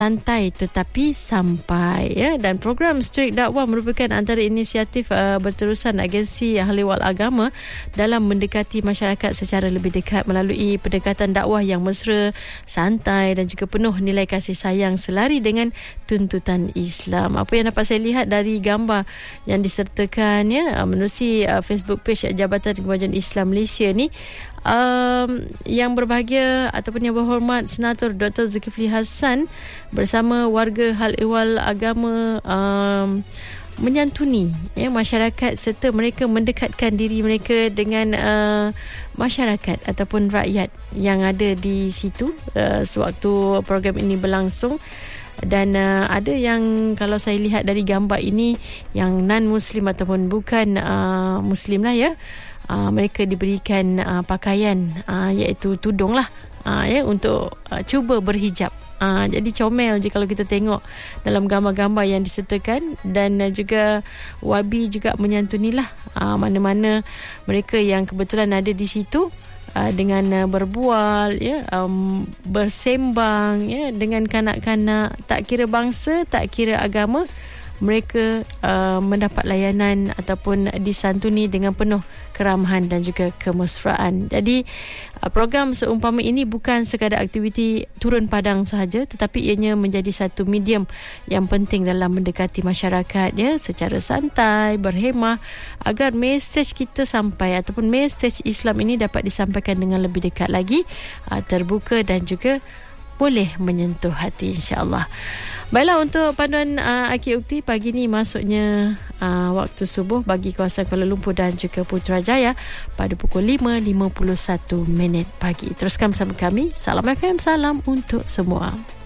santai tetapi sampai, ya. Dan program Street Dakwah merupakan antara inisiatif berterusan agensi ahli wal agama dalam mendekati masyarakat secara lebih dekat melalui pendekatan dakwah yang mesra, santai dan juga penuh nilai kasih sayang selari dengan tuntutan Islam. Apa yang dapat saya lihat dari gambar yang disertakan, ya, menerusi Facebook page Jabatan Kemajuan Islam Malaysia ni, yang berbahagia ataupun yang berhormat Senator Dr. Zulkifli Hasan bersama warga hal ehwal agama menyantuni, ya, masyarakat serta mereka mendekatkan diri mereka dengan masyarakat ataupun rakyat yang ada di situ sewaktu program ini berlangsung. Dan ada yang kalau saya lihat dari gambar ini yang non-Muslim ataupun bukan Muslim lah, ya, mereka diberikan pakaian iaitu tudung lah, ya, untuk cuba berhijab. Jadi comel je kalau kita tengok dalam gambar-gambar yang disertakan. Dan juga Wabi juga menyantunilah mana-mana mereka yang kebetulan ada di situ dengan berbual, ya, bersembang, ya, dengan kanak-kanak, tak kira bangsa, tak kira agama, mereka mendapat layanan ataupun disantuni dengan penuh keramahan dan juga kemesraan. Jadi program seumpama ini bukan sekadar aktiviti turun padang sahaja, tetapi ianya menjadi satu medium yang penting dalam mendekati masyarakat, ya, secara santai, berhemah, agar mesej kita sampai ataupun mesej Islam ini dapat disampaikan dengan lebih dekat lagi, terbuka dan juga boleh menyentuh hati, insya-Allah. Baiklah, untuk panduan Akid Ukti pagi ni masuknya waktu subuh bagi kawasan Kuala Lumpur dan juga Putrajaya pada pukul 5.51 pagi. Teruskan bersama kami. Salam FM, salam untuk semua.